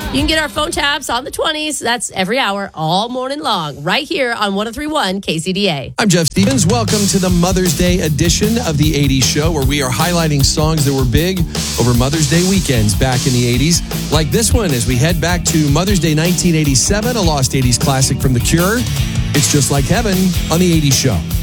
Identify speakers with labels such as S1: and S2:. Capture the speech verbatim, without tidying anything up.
S1: You can get our phone taps on the twenties. That's every hour, all morning long, right here on one oh three point one K C D A.
S2: I'm Jeff Stevens. Welcome to the Mother's Day edition of the eighties Show, where we are highlighting songs that were big over Mother's Day weekends back in the eighties. Like this one, as we head back to Mother's Day nineteen eighty-seven, a lost eighties classic from The Cure. It's Just Like Heaven on the eighties Show.